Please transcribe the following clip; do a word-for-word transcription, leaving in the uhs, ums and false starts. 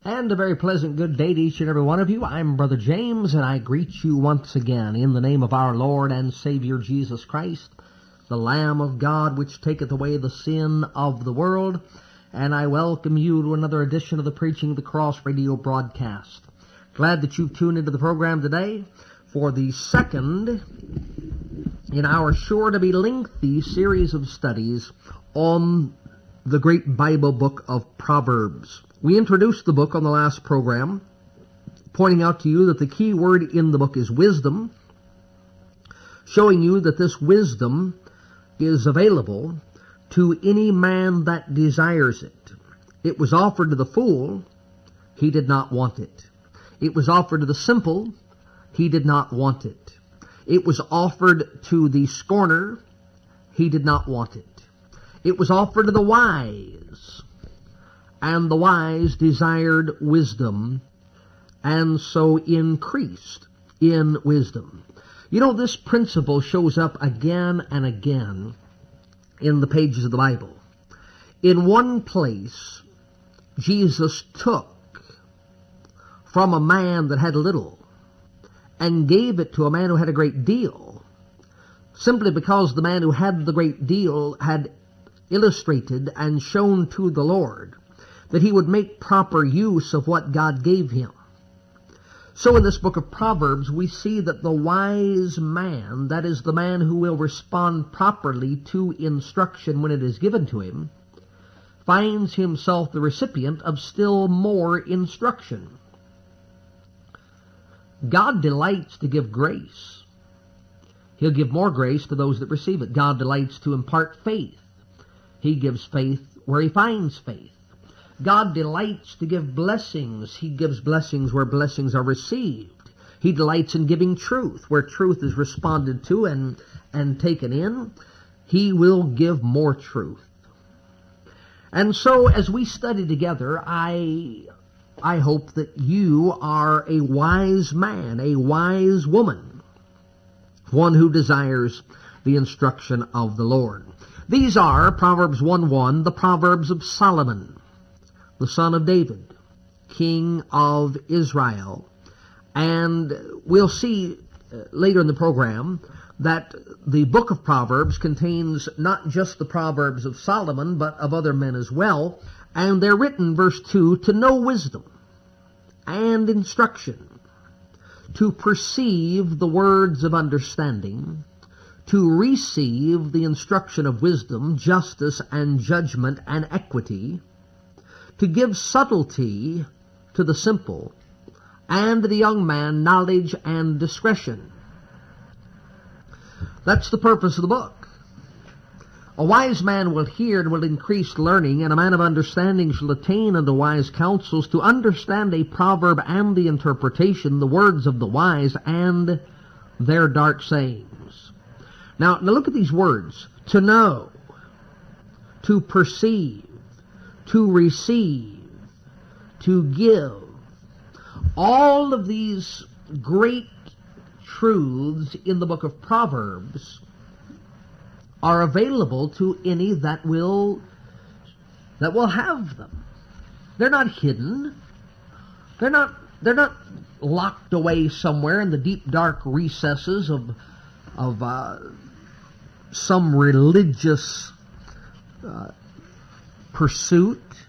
And a very pleasant good day to each and every one of you. I'm Brother James, and I greet you once again in the name of our Lord and Savior Jesus Christ, the Lamb of God, which taketh away the sin of the world. And I welcome you to another edition of the Preaching of the Cross radio broadcast. Glad that you've tuned into the program today for the second in our sure-to-be lengthy series of studies on the great Bible book of Proverbs. We introduced the book on the last program, pointing out to you that the key word in the book is wisdom, showing you that this wisdom is available to any man that desires it. It was offered to the fool, he did not want it. It was offered to the simple, he did not want it. It was offered to the scorner, he did not want it. It was offered to the wise, and the wise desired wisdom, and so increased in wisdom. You know, this principle shows up again and again in the pages of the Bible. In one place, Jesus took from a man that had little and gave it to a man who had a great deal, simply because the man who had the great deal had illustrated and shown to the Lord that he would make proper use of what God gave him. So in this book of Proverbs, we see that the wise man, that is the man who will respond properly to instruction when it is given to him, finds himself the recipient of still more instruction. God delights to give grace. He'll give more grace to those that receive it. God delights to impart faith. He gives faith where he finds faith. God delights to give blessings. He gives blessings where blessings are received. He delights in giving truth. Where truth is responded to and, and taken in, he will give more truth. And so as we study together, I, I hope that you are a wise man, a wise woman, one who desires the instruction of the Lord. These are Proverbs one one, the Proverbs of Solomon, the son of David, king of Israel. And we'll see later in the program that the book of Proverbs contains not just the Proverbs of Solomon, but of other men as well. And they're written, verse two, to know wisdom and instruction, to perceive the words of understanding, to receive the instruction of wisdom, justice and judgment and equity, to give subtlety to the simple, and to the young man knowledge and discretion. That's the purpose of the book. A wise man will hear and will increase learning, and a man of understanding shall attain unto wise counsels, to understand a proverb and the interpretation, the words of the wise and their dark sayings. Now, now look at these words: to know, to perceive, to receive, to give. All of these great truths in the book of Proverbs are available to any that will that will have them. They're not hidden. They're not they're not locked away somewhere in the deep dark recesses of of uh, some religious uh, pursuit.